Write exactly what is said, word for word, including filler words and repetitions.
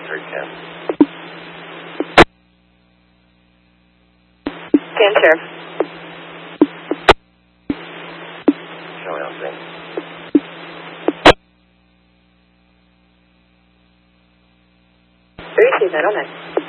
three ten. ten, Sheriff. Showing on scene. Three two nine oh nine.